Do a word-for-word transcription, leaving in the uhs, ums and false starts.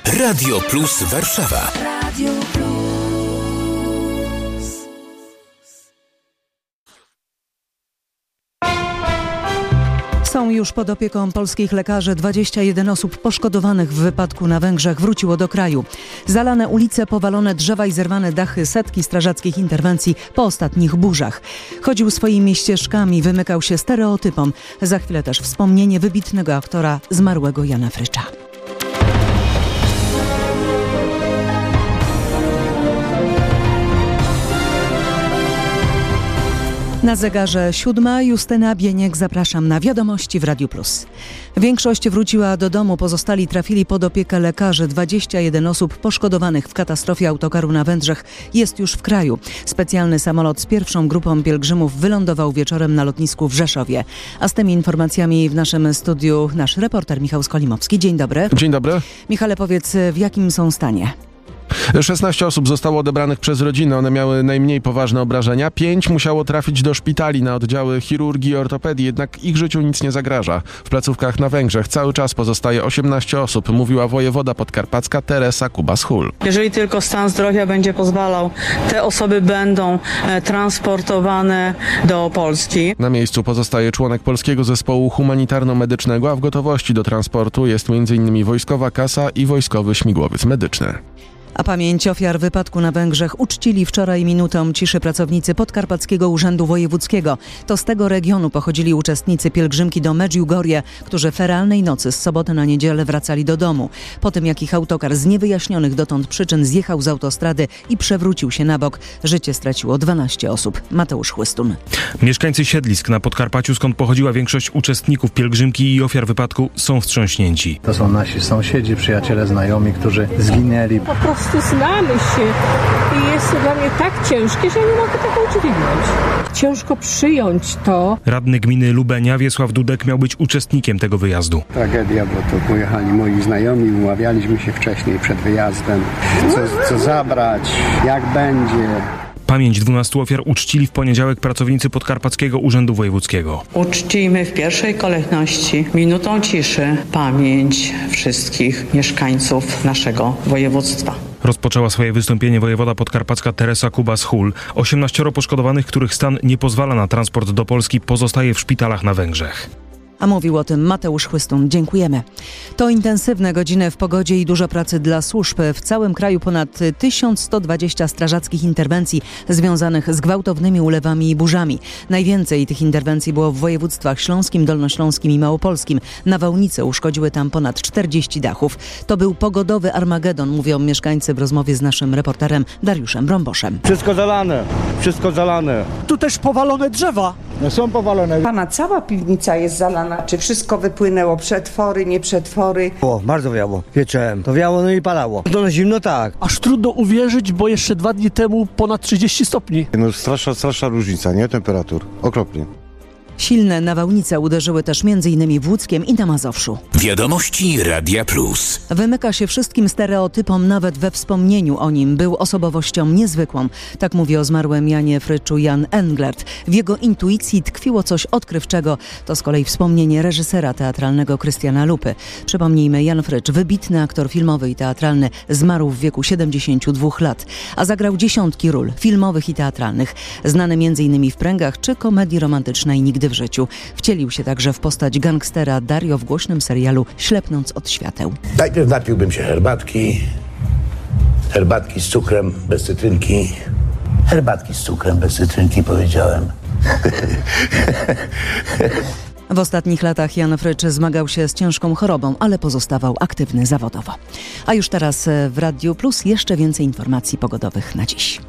Radio Plus Warszawa. Radio Plus. Są już pod opieką polskich lekarzy. dwadzieścia jeden osób poszkodowanych w wypadku na Węgrzech wróciło do kraju. Zalane ulice, powalone drzewa i zerwane dachy, setki strażackich interwencji po ostatnich burzach. Chodził swoimi ścieżkami, wymykał się stereotypom. Za chwilę też wspomnienie wybitnego aktora zmarłego Jana Frycza. Na zegarze siódma. Justyna Bieniek, zapraszam na wiadomości w Radiu Plus. Większość wróciła do domu, pozostali trafili pod opiekę lekarzy. dwadzieścia jeden osób poszkodowanych w katastrofie autokaru na Węgrzech jest już w kraju. Specjalny samolot z pierwszą grupą pielgrzymów wylądował wieczorem na lotnisku w Rzeszowie. A z tymi informacjami w naszym studiu nasz reporter Michał Skolimowski. Dzień dobry. Dzień dobry. Michale, powiedz, w jakim są stanie? szesnaście osób zostało odebranych przez rodziny. One miały najmniej poważne obrażenia. Pięć musiało trafić do szpitali na oddziały chirurgii i ortopedii, jednak ich życiu nic nie zagraża. W placówkach na Węgrzech cały czas pozostaje osiemnaście osób, mówiła wojewoda podkarpacka Teresa Kubas-Hull. Jeżeli tylko stan zdrowia będzie pozwalał, te osoby będą e, transportowane do Polski. Na miejscu pozostaje członek polskiego zespołu humanitarno-medycznego, a w gotowości do transportu jest między innymi wojskowa kasa i wojskowy śmigłowiec medyczny. A pamięć ofiar wypadku na Węgrzech uczcili wczoraj minutą ciszy pracownicy Podkarpackiego Urzędu Wojewódzkiego. To z tego regionu pochodzili uczestnicy pielgrzymki do Medjugorje, którzy feralnej nocy z soboty na niedzielę wracali do domu. Po tym, jak ich autokar z niewyjaśnionych dotąd przyczyn zjechał z autostrady i przewrócił się na bok, życie straciło dwanaście osób. Mateusz Chłystun. Mieszkańcy siedlisk na Podkarpaciu, skąd pochodziła większość uczestników pielgrzymki i ofiar wypadku, są wstrząśnięci. To są nasi sąsiedzi, przyjaciele, znajomi, którzy zginęli. Po prostu znamy się i jest to dla mnie tak ciężkie, że nie mogę tego udźwignąć. Ciężko przyjąć to. Radny gminy Lubenia Wiesław Dudek miał być uczestnikiem tego wyjazdu. Tragedia, bo to pojechali moi znajomi, umawialiśmy się wcześniej przed wyjazdem, co, co zabrać, jak będzie. Pamięć dwunastu ofiar uczcili w poniedziałek pracownicy Podkarpackiego Urzędu Wojewódzkiego. Uczcijmy w pierwszej kolejności minutą ciszy pamięć wszystkich mieszkańców naszego województwa. Rozpoczęła swoje wystąpienie wojewoda podkarpacka Teresa Kubas-Hull. osiemnaścioro poszkodowanych, których stan nie pozwala na transport do Polski, pozostaje w szpitalach na Węgrzech. A mówił o tym Mateusz Chłystun. Dziękujemy. To intensywne godziny w pogodzie i dużo pracy dla służb. W całym kraju ponad tysiąc sto dwadzieścia strażackich interwencji związanych z gwałtownymi ulewami i burzami. Najwięcej tych interwencji było w województwach śląskim, dolnośląskim i małopolskim. Nawałnice uszkodziły tam ponad czterdzieści dachów. To był pogodowy Armagedon, mówią mieszkańcy w rozmowie z naszym reporterem Dariuszem Brąboszem. Wszystko zalane, wszystko zalane. Tu też powalone drzewa. No są powalone. Pana cała piwnica jest zalana. Czy wszystko wypłynęło? Przetwory, nie przetwory? O, bardzo wiało. Wieczorem. To wiało, no i palało. No na zimno tak. Aż trudno uwierzyć, bo jeszcze dwa dni temu ponad trzydzieści stopni. No straszna, straszna różnica, nie? Temperatur. Okropnie. Silne nawałnice uderzyły też m.in. w Łódzkiem i na Mazowszu. Wiadomości Radia Plus. Wymyka się wszystkim stereotypom, nawet we wspomnieniu o nim. Był osobowością niezwykłą. Tak mówi o zmarłym Janie Fryczu Jan Englert. W jego intuicji tkwiło coś odkrywczego. To z kolei wspomnienie reżysera teatralnego Krystiana Lupy. Przypomnijmy, Jan Frycz, wybitny aktor filmowy i teatralny, zmarł w wieku siedemdziesięciu dwóch lat, a zagrał dziesiątki ról filmowych i teatralnych. Znany m.in. w Pręgach czy komedii romantycznej Nigdy w życiu. Wcielił się także w postać gangstera Dario w głośnym serialu Ślepnąc od świateł. Najpierw napiłbym się herbatki, herbatki z cukrem, bez cytrynki. Herbatki z cukrem, bez cytrynki, powiedziałem. W ostatnich latach Jan Frycz zmagał się z ciężką chorobą, ale pozostawał aktywny zawodowo. A już teraz w Radiu Plus jeszcze więcej informacji pogodowych na dziś.